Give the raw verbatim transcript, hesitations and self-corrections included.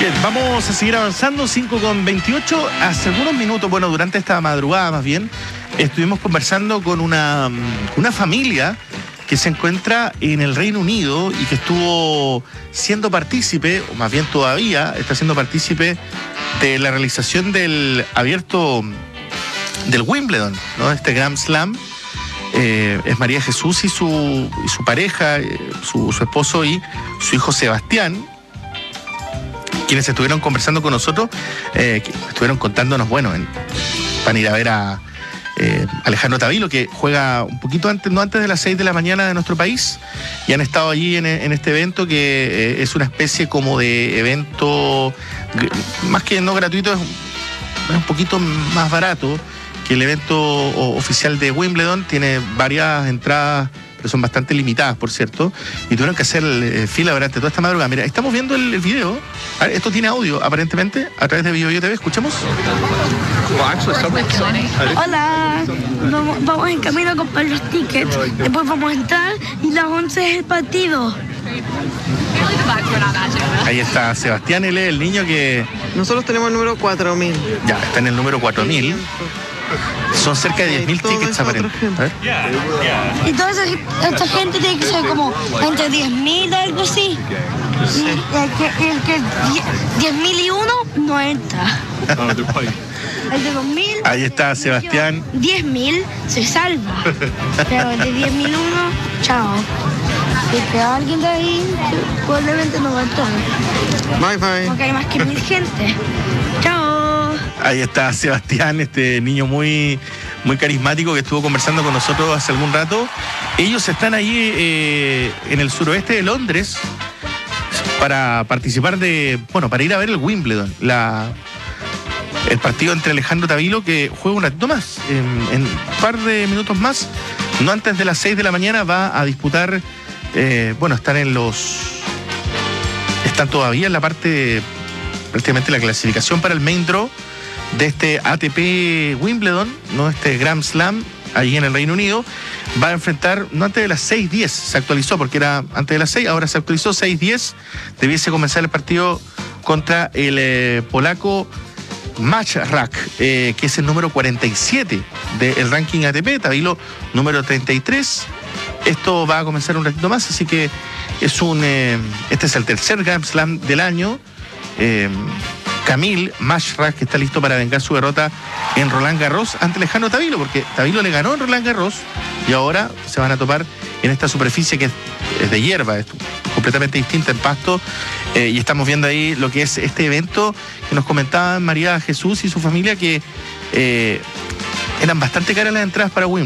Bien, vamos a seguir avanzando, cinco con veintiocho. Hace algunos minutos, bueno, durante esta madrugada más bien, estuvimos conversando con una, una familia que se encuentra en el Reino Unido y que estuvo siendo partícipe, o más bien todavía está siendo partícipe de la realización del abierto del Wimbledon, ¿no? Este Grand Slam. Eh, es María Jesús y su, y su pareja, eh, su, su esposo y su hijo Sebastián, quienes estuvieron conversando con nosotros, eh, que estuvieron contándonos, bueno, en, van a ir a ver a eh, Alejandro Tavilo, que juega un poquito antes, no antes de las seis de la mañana de nuestro país, y han estado allí en, en este evento que eh, es una especie como de evento, más que no gratuito, es un, es un poquito más barato que el evento oficial de Wimbledon. Tiene varias entradas, pero son bastante limitadas, por cierto, y tuvieron que hacer eh, fila durante toda esta madrugada. Mira, estamos viendo el, el video. A ver, esto tiene audio, aparentemente, a través de BioBio T V. ¿Escuchamos? Hola, vamos, vamos en camino a comprar los tickets, después vamos a entrar y las once es el partido. Ahí está Sebastián, él es el niño que... Nosotros tenemos el número cuatro mil. Ya, está en el número cuatro mil. Son cerca de diez mil tickets aparentemente. Y toda esa, esta gente tiene que ser como entre diez mil, algo así. Sí. Y el que, el que diez mil y uno no entra. El de dos mil. Ahí está Sebastián. diez mil se salva. Pero el de diez mil uno, chao. Si queda alguien de ahí, probablemente no va a entrar. Bye bye. Porque hay más que mil gente. Chao. Ahí está Sebastián, este niño muy, muy carismático que estuvo conversando con nosotros hace algún rato. Ellos están ahí eh, en el suroeste de Londres para participar de, bueno, para ir a ver el Wimbledon, la, el partido entre Alejandro Tavilo, que juega un ratito más, en, en un par de minutos más, no antes de las seis de la mañana, va a disputar, eh, bueno, están en los, están todavía en la parte, prácticamente la clasificación para el main draw de este A T P Wimbledon, ¿no? Este Grand Slam, allí en el Reino Unido. Va a enfrentar, no antes de las seis diez, se actualizó porque era antes de las seis, ahora se actualizó, seis diez, debiese comenzar el partido contra el eh, polaco Machrak, eh, que es el número cuarenta y siete del ranking A T P, Tavilo número treinta y tres. Esto va a comenzar un ratito más, así que es un eh, este es el tercer Grand Slam del año. Eh, Camille Machrak, que está listo para vengar su derrota en Roland Garros ante Alejandro Tavilo, porque Tavilo le ganó en Roland Garros y ahora se van a topar en esta superficie que es, es de hierba, es completamente distinta en pasto, eh, y estamos viendo ahí lo que es este evento que nos comentaban María Jesús y su familia, que eh, eran bastante caras las entradas para Wimbledon.